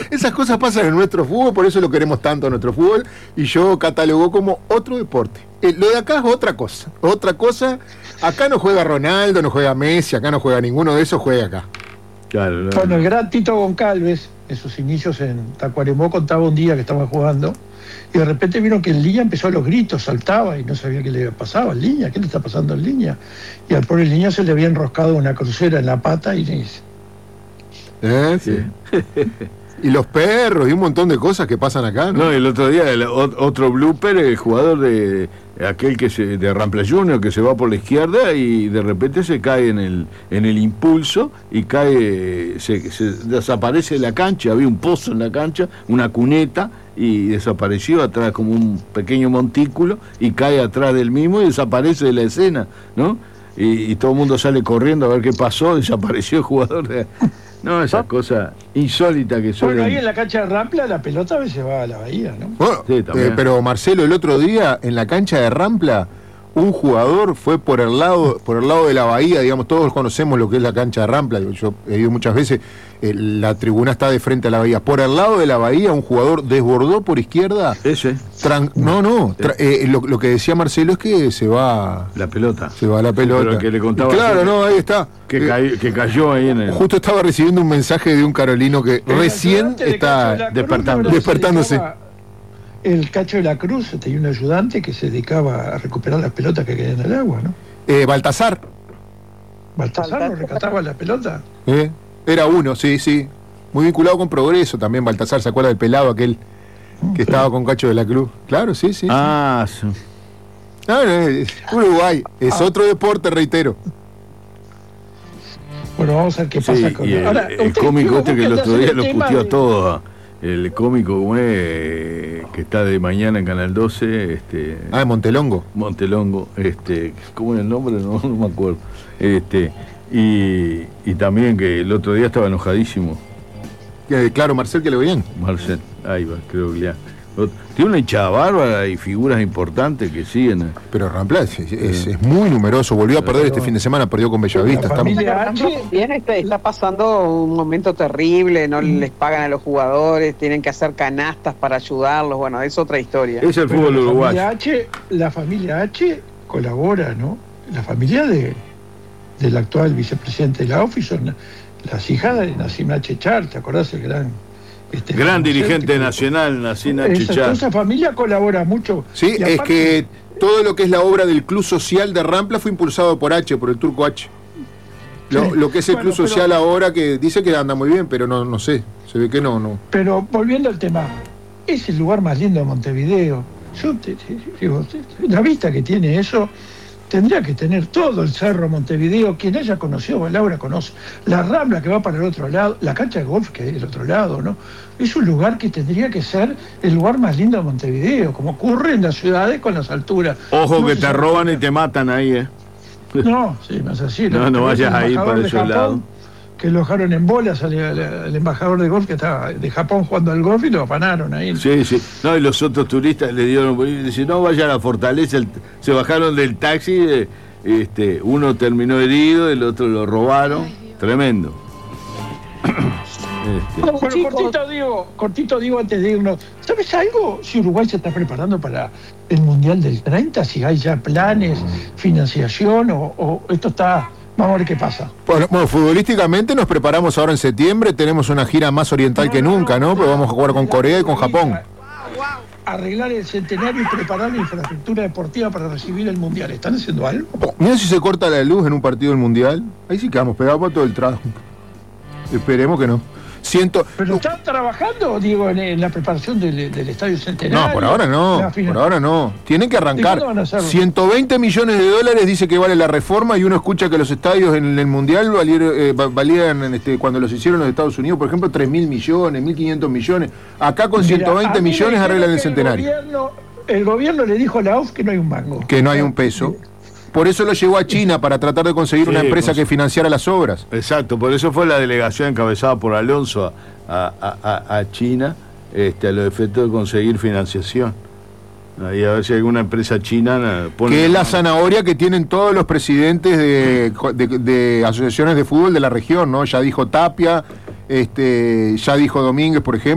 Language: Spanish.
Esas cosas pasan en nuestro fútbol, por eso lo queremos tanto, nuestro fútbol, y yo catalogo como otro deporte. Lo de acá es otra cosa. Acá no juega Ronaldo, no juega Messi, acá no juega ninguno de esos, juega acá. Claro. Bueno, el gran Tito Goncalves, en sus inicios en Tacuarembó, contaba un día que estaban jugando y de repente vieron que en Línea empezó a los gritos, saltaba y no sabía qué le pasaba en Línea, qué le está pasando en Línea. Y al pobre Línea se le había enroscado una crucera en la pata y Sí. Y los perros y un montón de cosas que pasan acá, ¿no? No, el otro día, otro blooper, el jugador de aquel de Rampla Junior, que se va por la izquierda y de repente se cae en el impulso y cae, se desaparece de la cancha. Había un pozo en la cancha, una cuneta, y desapareció atrás como un pequeño montículo y cae atrás del mismo y desaparece de la escena, ¿no? Y todo el mundo sale corriendo a ver qué pasó, desapareció el jugador de... No, esas cosas insólitas que son. Bueno, ahí en la cancha de Rampla la pelota a veces va a la bahía, ¿no? Bueno, sí, pero Marcelo, el otro día en la cancha de Rampla, un jugador fue por el lado de la bahía, digamos, todos conocemos lo que es la cancha de Rampla, yo he ido muchas veces, la tribuna está de frente a la bahía. Por el lado de la bahía, un jugador desbordó por izquierda. Ese. Lo que decía Marcelo es que se va la pelota. Se va la pelota. Pero que le contaba. Claro, no, ahí está. Que cayó ahí en el. Justo estaba recibiendo un mensaje de un carolino que recién está despertándose. El Cacho de la Cruz tenía un ayudante que se dedicaba a recuperar las pelotas que caían en el agua, ¿no? Baltasar. ¿Baltasar no rescataba la pelota? Era uno, sí. Muy vinculado con Progreso también, Baltasar. ¿Se acuerda del pelado aquel que estaba con Cacho de la Cruz? Claro, sí. Sí. Uruguay. Es otro deporte, reitero. Bueno, vamos a ver qué pasa con... Ahora, el cómico que el otro día lo puteó a todos. El cómico que está de mañana en Canal 12. Montelongo. ¿Cómo es el nombre? No me acuerdo. Y también que el otro día estaba enojadísimo. Claro, Marcel, que le bien. Marcel, ahí va, creo que ya. Tiene una hinchada bárbara y figuras importantes que siguen. Pero Rampla es muy numeroso. Volvió a perder este fin de semana, perdió con Bellavista. También está pasando un momento terrible, no les pagan a los jugadores, tienen que hacer canastas para ayudarlos. Bueno, es otra historia. Es el fútbol uruguayo. La familia H colabora, ¿no? La familia del actual vicepresidente de la OFI son las hijas de Nassim H. Char, ¿te acordás? El gran dirigente nacional, Nassim H. Char. Esa familia colabora mucho. Sí, es que todo lo que es la obra del Club Social de Rampla fue impulsado por el Turco H. Lo que es el Club Social ahora, que dice que anda muy bien, pero no sé, se ve que no. Pero volviendo al tema, es el lugar más lindo de Montevideo. Yo te digo, la vista que tiene eso, tendría que tener todo el Cerro Montevideo. Quien haya conocido, Laura conoce, la Rambla que va para el otro lado, la cancha de golf que hay del otro lado, ¿no? Es un lugar que tendría que ser el lugar más lindo de Montevideo, como ocurre en las ciudades con las altuturas. Ojo que te roban y te matan ahí, No, sí, no es así. No vayas ahí para ese lado. Que lo dejaron en bolas al embajador de golf que estaba de Japón jugando al golf y lo afanaron ahí. Sí. No, y los otros turistas le dieron, dice, no vaya a la fortaleza, se bajaron del taxi, uno terminó herido, el otro lo robaron. Tremendo. Bueno, cortito digo antes de irnos. ¿Sabes algo? Si Uruguay se está preparando para el Mundial del 30, si hay ya planes, financiación o esto está... Vamos a ver qué pasa. Bueno, futbolísticamente nos preparamos ahora en septiembre, tenemos una gira más oriental que nunca, ¿no? Porque vamos a jugar con Corea y con Japón. Arreglar el centenario y preparar la infraestructura deportiva para recibir el Mundial. ¿Están haciendo algo? Mira si se corta la luz en un partido del Mundial. Ahí sí quedamos pegados por todo el trago. Esperemos que no. ¿Pero están trabajando, digo, en la preparación del Estadio Centenario? No, por ahora no. Tienen que arrancar. 120 millones de dólares dice que vale la reforma y uno escucha que los estadios en el Mundial valían cuando los hicieron los Estados Unidos, por ejemplo, 3.000 millones, 1.500 millones. Acá con 120 millones arreglan el Centenario. El gobierno le dijo a la UF que no hay un mango. Que no hay un peso. Por eso lo llevó a China, para tratar de conseguir una empresa que financiara las obras. Exacto, por eso fue la delegación encabezada por Alonso a China, a los efectos de conseguir financiación. Ahí a ver si alguna empresa china pone... Que es la zanahoria que tienen todos los presidentes de asociaciones de fútbol de la región, ¿no? Ya dijo Tapia, ya dijo Domínguez, por ejemplo.